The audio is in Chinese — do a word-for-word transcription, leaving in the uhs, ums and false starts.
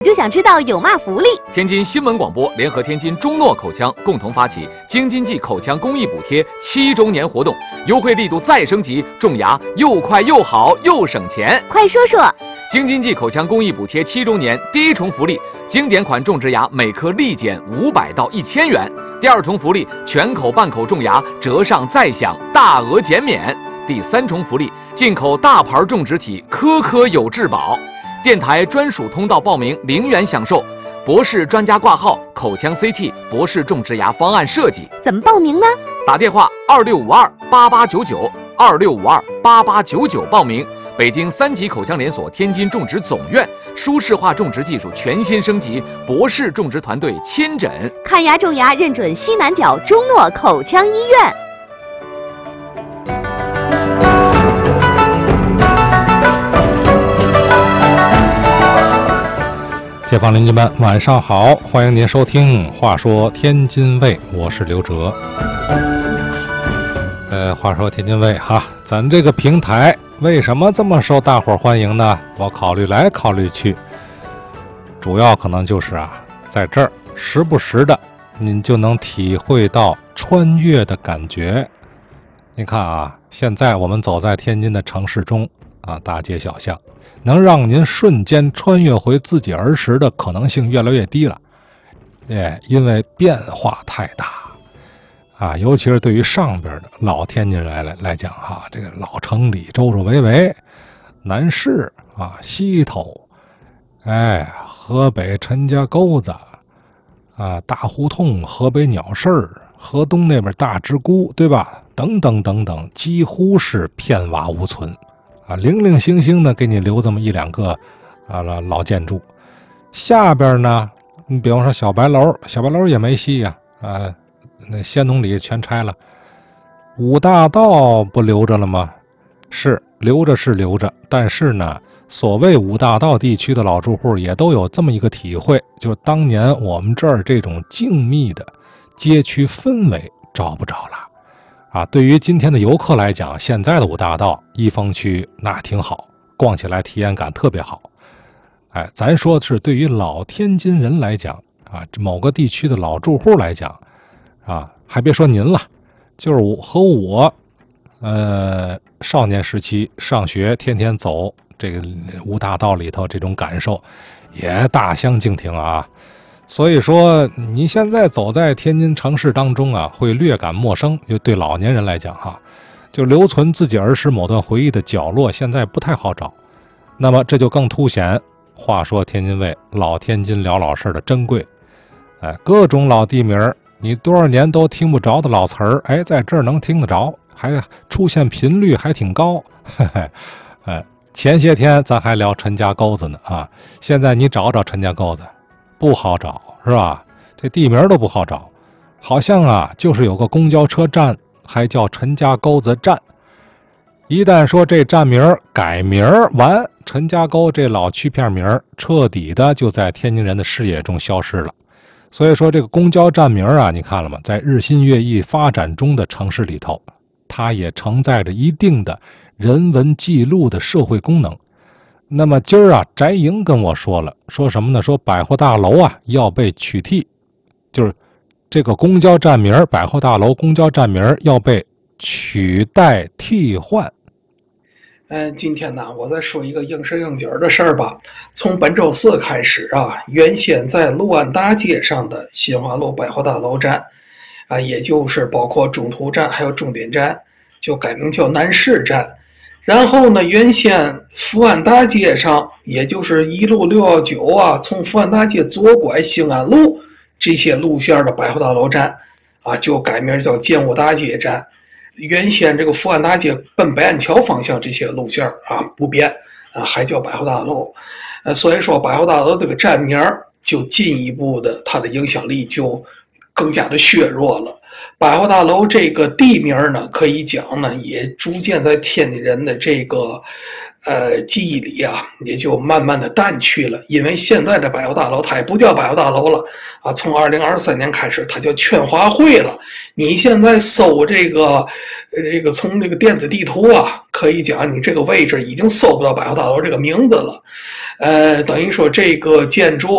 就想知道有嘛福利？ 天津新闻广播联合天津中诺口腔共同发起京津冀口腔公益补贴七周年活动，优惠力度再升级，种牙又快又好又省钱。 快说说！ 京津冀口腔公益补贴七周年第一重福利，经典款种植牙每颗立减五百到一千元；第二重福利，全口半口种牙折上再享大额减免；第三重福利，进口大牌种植体，颗颗有质保。电台专属通道报名零元享受，博士专家挂号，口腔 C T 博士种植牙方案设计。 怎么报名呢？ 打电话二六五二八八九九二六五二八八九九报名。北京三级口腔连锁天津种植总院舒适化种植技术全新升级，博士种植团队亲诊看牙种牙认准西南角中诺口腔医院。 街坊邻居们晚上好，欢迎您收听话说天津卫，我是刘哲。呃，话说天津卫哈，咱这个平台为什么这么受大伙欢迎呢？我考虑来考虑去，主要可能就是啊，在这儿时不时的您就能体会到穿越的感觉。你看啊，现在我们走在天津的城市中啊，大街小巷，能让您瞬间穿越回自己儿时的可能性越来越低了。哎，因为变化太大啊，尤其是对于上边的老天津人来来讲哈，这个老城里周周围围，南市啊，西头，哎，河北陈家沟子啊，大胡同，河北鸟市儿，河东那边大直沽，对吧？等等等等，几乎是片瓦无存啊，零零星星的给你留这么一两个啊老建筑。下边呢，你比方说小白楼，小白楼也没戏呀、啊，啊，那先农里全拆了。五大道不留着了吗？是留着是留着，但是呢，所谓五大道地区的老住户也都有这么一个体会，就是当年我们这儿这种静谧的街区氛围找不着了。啊，对于今天的游客来讲，现在的五大道一峰区那挺好，逛起来体验感特别好。哎，咱说的是对于老天津人来讲啊，某个地区的老住户来讲啊，还别说您了，就是我和我呃少年时期上学天天走这个五大道里头，这种感受也大相径庭啊。所以说你现在走在天津城市当中啊，会略感陌生，就对老年人来讲哈，就留存自己儿时某段回忆的角落现在不太好找。那么这就更凸显话说天津卫老天津聊老事的珍贵。哎，各种老地名你多少年都听不着的老词儿，哎，在这儿能听得着，还出现频率还挺高。嘿嘿，哎，前些天咱还聊陈家沟子呢啊，现在你找找陈家沟子不好找，是吧？这地名都不好找，好像啊，就是有个公交车站，还叫陈家沟子站。一旦说这站名改名完，陈家沟这老区片名彻底的就在天津人的视野中消失了。所以说这个公交站名啊，你看了吗？在日新月异发展中的城市里头，它也承载着一定的人文记录的社会功能。那么今儿啊，翟莹跟我说了，说什么呢？说百货大楼啊要被取缔，就是这个公交站名，百货大楼公交站名要被取代替换。 嗯，今天呢，我再说一个应时应景的事儿吧。从本周四开始啊，原先在六安大街上的新华路百货大楼站，啊，也就是包括中途站还有终点站，就改名叫南市站。然后呢，原先福安大街上，也就是一路六幺九啊，从福安大街左拐兴安路这些路线的百货大楼站，啊，就改名叫建武大街站。原先这个福安大街奔北安桥方向这些路线啊不变啊，还叫百货大楼。呃，所以说百货大楼这个站名就进一步的它的影响力就更加的削弱了。百货大楼这个地名呢，可以讲呢，也逐渐在天津人的这个呃记忆里啊，也就慢慢的淡去了。因为现在的百货大楼它也不叫百货大楼了啊，从二零二三年开始它叫全华汇了。你现在搜这个这个从这个电子地图啊，可以讲你这个位置已经搜不到百货大楼这个名字了。呃，等于说这个建筑